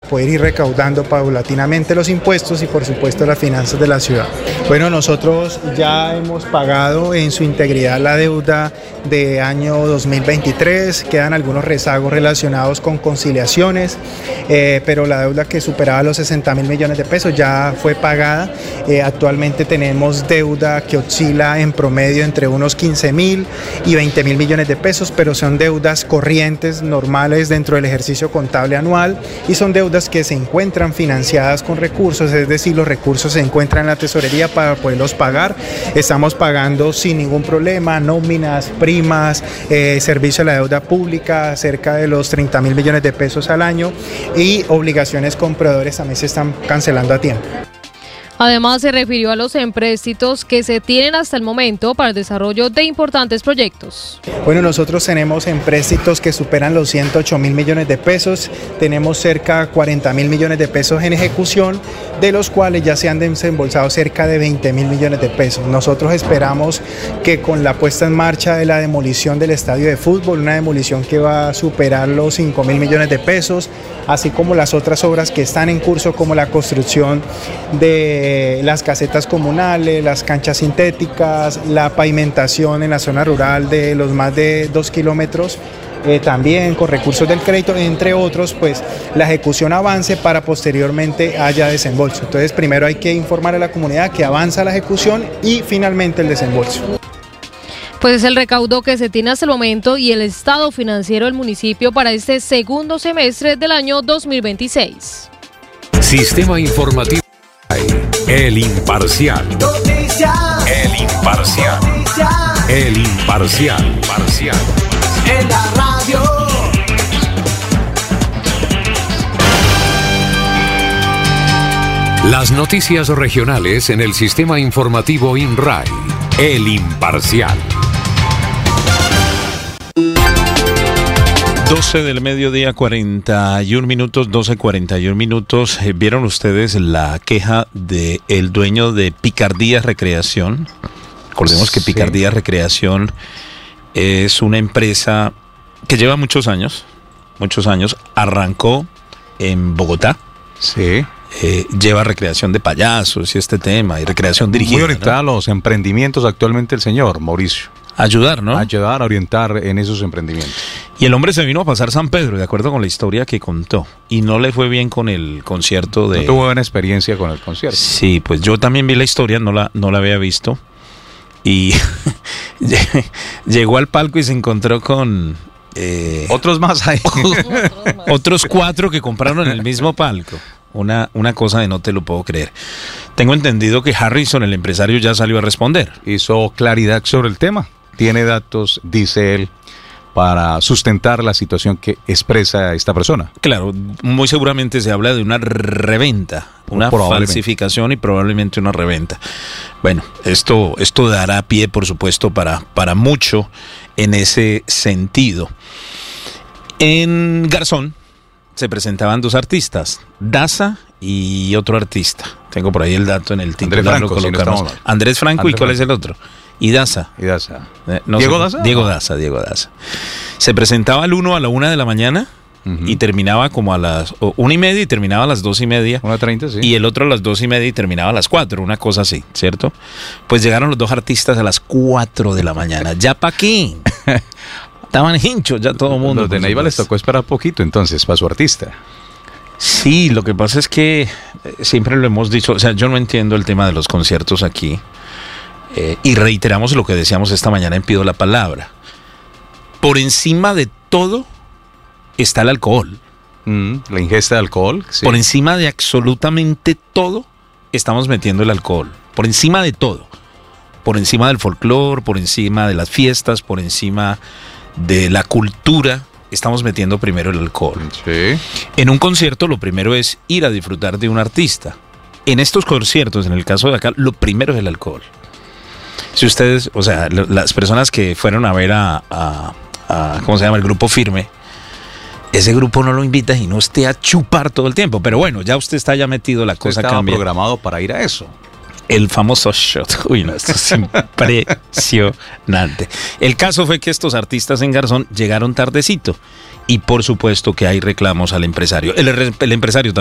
poder ir recaudando paulatinamente los impuestos y por supuesto las finanzas de la ciudad. Bueno, nosotros ya hemos pagado en su integridad la deuda de año 2023, quedan algunos rezagos relacionados con conciliaciones, pero la deuda que superaba los 60.000 millones de pesos ya fue pagada. Actualmente tenemos deuda que oscila en promedio entre unos 15.000 y 20.000 millones de pesos, pero son deudas corrientes normales dentro del ejercicio contable anual y son deudas que se encuentran financiadas con recursos, es decir, los recursos se encuentran en la tesorería para poderlos pagar. Estamos pagando sin ningún problema nóminas, primas, servicio a la deuda pública, cerca de los 30.000 millones de pesos al año, y obligaciones con proveedores también se están cancelando a tiempo. Además, se refirió a los empréstitos que se tienen hasta el momento para el desarrollo de importantes proyectos. Bueno, nosotros tenemos empréstitos que superan los 108.000 millones de pesos, tenemos cerca de 40.000 millones de pesos en ejecución, de los cuales ya se han desembolsado cerca de 20.000 millones de pesos. Nosotros esperamos que con la puesta en marcha de la demolición del estadio de fútbol, una demolición que va a superar los 5.000 millones de pesos, así como las otras obras que están en curso, como la construcción de las casetas comunales, las canchas sintéticas, la pavimentación en la zona rural de los más de 2 kilómetros, también con recursos del crédito, entre otros, pues la ejecución avance para posteriormente haya desembolso. Entonces, primero hay que informar a la comunidad que avanza la ejecución y finalmente el desembolso. Pues es el recaudo que se tiene hasta el momento y el estado financiero del municipio para este segundo semestre del año 2026. Sistema Informativo El Imparcial. El Imparcial. El Imparcial. En la radio. Las noticias regionales en el Sistema Informativo INRAI. El Imparcial. 12 del mediodía, 41 minutos, 12:41 minutos. ¿Vieron ustedes la queja del dueño de Picardía Recreación? Recordemos que Picardía Recreación es una empresa que lleva muchos años, arrancó en Bogotá. Sí. Lleva recreación de payasos y este tema, y recreación dirigida. Muy orientada, ¿no?, a los emprendimientos actualmente el señor Mauricio. Ayudar, ¿no? Ayudar a orientar en esos emprendimientos. Y el hombre se vino a pasar San Pedro, de acuerdo con la historia que contó, y no le fue bien con el concierto de... ¿No tuvo buena experiencia con el concierto? Sí, pues yo también vi la historia, no la había visto, y llegó al palco y se encontró con... otros más ahí. Otros 4 que compraron en el mismo palco. Una cosa de no te lo puedo creer. Tengo entendido que Harrison, el empresario, ya salió a responder. Hizo claridad sobre el tema. Tiene datos, dice él, para sustentar la situación que expresa esta persona. Claro, muy seguramente se habla de una reventa, una falsificación y probablemente una reventa. Bueno, esto dará pie, por supuesto, para mucho en ese sentido. En Garzón se presentaban 2 artistas, Daza y otro artista. Tengo por ahí el dato en el titular, lo colocamos. Andrés Franco, ¿y cuál es el otro? Y Daza. ¿Diego Daza? Diego Daza. Se presentaba al 1 a la 1 de la mañana y terminaba como a las 1:30 y terminaba a las 2:30. 1:30, sí. Y el otro a las 2:30 y terminaba a las 4, una cosa así, ¿cierto? Pues llegaron los 2 artistas a las 4 de la mañana. ¿Ya pa' qué? Estaban hinchos ya todo el mundo. Los de Neiva les tocó esperar poquito entonces para su artista. Sí, lo que pasa es que siempre lo hemos dicho, o sea, yo no entiendo el tema de los conciertos aquí, y reiteramos lo que decíamos esta mañana en Pido la Palabra. Por encima de todo está el alcohol. La ingesta de alcohol. Sí. Por encima de absolutamente todo estamos metiendo el alcohol. Por encima de todo. Por encima del folclore, por encima de las fiestas, por encima de la cultura, estamos metiendo primero el alcohol. Sí. En un concierto lo primero es ir a disfrutar de un artista. En estos conciertos, en el caso de acá, lo primero es el alcohol. Si ustedes, o sea, las personas que fueron a ver a ¿cómo se llama? El Grupo Firme, ese grupo no lo invita y no esté a chupar todo el tiempo. Pero bueno, ya usted está ya metido, la cosa estaba cambia. Programado para ir a eso. El famoso shot. Uy, no, esto es impresionante. El caso fue que estos artistas en Garzón llegaron tardecito y por supuesto que hay reclamos al empresario. El empresario